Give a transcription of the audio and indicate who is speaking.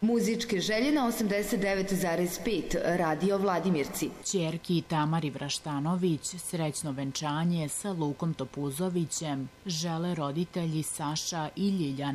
Speaker 1: Muzičke želje na 89,5 Radio Vladimirci.
Speaker 2: Ćerki Tamari Vraštanović srećno venčanje sa Lukom Topuzovićem žele roditelji Saša i Ljiljana